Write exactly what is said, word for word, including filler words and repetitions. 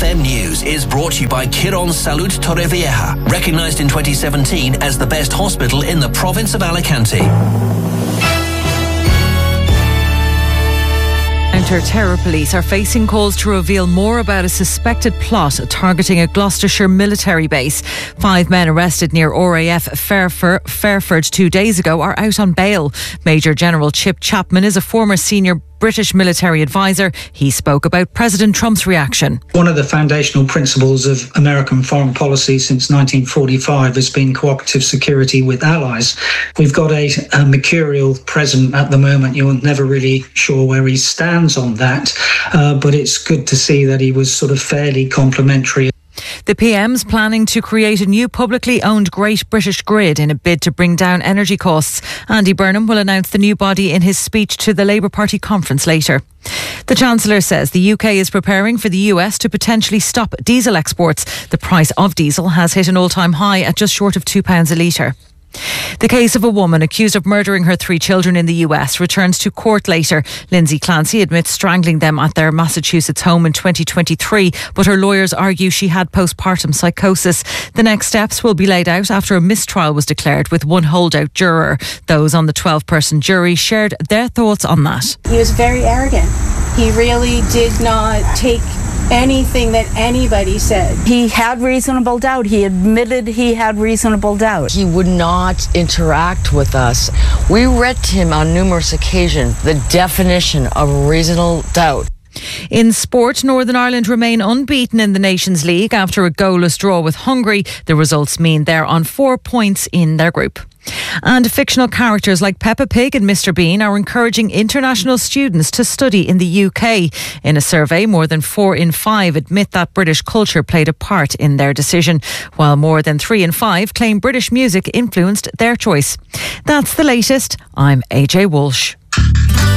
N News is brought to you by Quirón Salud Torrevieja, recognised in twenty seventeen as the best hospital in the province of Alicante. Counter-terror police are facing calls to reveal more about a suspected plot targeting a Gloucestershire military base. Five men arrested near R A F Fairford, Fairford two days ago are out on bail. Major General Chip Chapman is a former senior British military advisor. He spoke about President Trump's reaction. One of the foundational principles of American foreign policy since nineteen forty-five has been cooperative security with allies. We've got a, a mercurial president at the moment. You're never really sure where he stands on that, uh, but it's good to see that he was sort of fairly complimentary. The P M's planning to create a new publicly owned Great British Grid in a bid to bring down energy costs. Andy Burnham will announce the new body in his speech to the Labour Party conference later. The Chancellor says the U K is preparing for the U S to potentially stop diesel exports. The price of diesel has hit an all-time high at just short of two pounds a litre. The case of a woman accused of murdering her three children in the U S returns to court later. Lindsay Clancy admits strangling them at their Massachusetts home in twenty twenty-three, but her lawyers argue she had postpartum psychosis. The next steps will be laid out after a mistrial was declared with one holdout juror. Those on the twelve-person jury shared their thoughts on that. He was very arrogant. He really did not take anything that anybody said. He had reasonable doubt. He admitted he had reasonable doubt. He would not interact with us. We read to him on numerous occasions the definition of reasonable doubt. In sport, Northern Ireland remain unbeaten in the Nations League after a goalless draw with Hungary. The results mean they're on four points in their group. And fictional characters like Peppa Pig and Mister Bean are encouraging international students to study in the U K. In a survey, more than four in five admit that British culture played a part in their decision, while more than three in five claim British music influenced their choice. That's the latest. I'm A J Walsh.